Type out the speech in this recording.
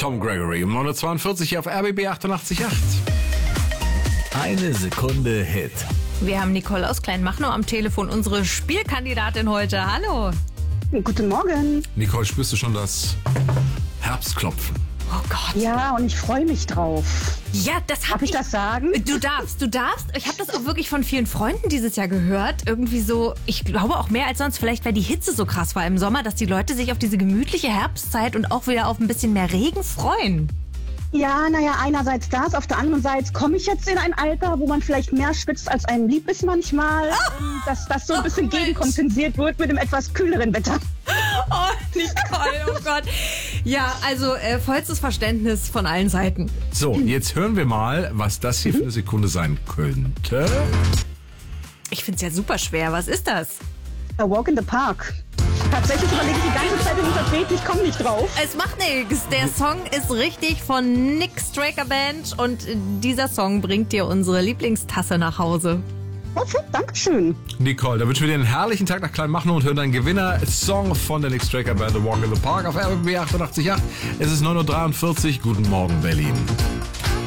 Tom Gregory um 9.42 Uhr hier auf RBB 88.8. Eine Sekunde Hit. Wir haben Nicole aus Kleinmachnow am Telefon, unsere Spielkandidatin heute. Hallo. Guten Morgen. Nicole, spürst du schon das Herbstklopfen? Oh Gott. Ja, und ich freue mich drauf. Ja, das Darf ich das sagen? Du darfst. Ich habe das auch wirklich von vielen Freunden dieses Jahr gehört. Irgendwie so, ich glaube auch mehr als sonst, vielleicht weil die Hitze so krass war im Sommer, dass die Leute sich auf diese gemütliche Herbstzeit und auch wieder auf ein bisschen mehr Regen freuen. Ja, naja, einerseits das, auf der anderen Seite komme ich jetzt in ein Alter, wo man vielleicht mehr schwitzt, als einem lieb ist manchmal. Dass das so ein bisschen gegenkompensiert wird mit dem etwas kühleren Wetter. Oh, Nicole, oh Gott. Ja, also vollstes Verständnis von allen Seiten. So, jetzt hören wir mal, was das hier für eine Sekunde sein könnte. Ich finde es ja super schwer. Was ist das? A Walk in the Park. Tatsächlich überlege ich die ganze Zeit im Interpret, ich komme nicht drauf. Es macht nichts. Der Song ist richtig von Nick Straker Band und dieser Song bringt dir unsere Lieblingstasse nach Hause. Okay, Dankeschön. Nicole, da wünschen wir dir einen herrlichen Tag nach Kleinmachnow und hören deinen Gewinner-Song von der Nick Straker Band, The Walk in the Park auf RBB 88.8. Es ist 9.43 Uhr. Guten Morgen, Berlin.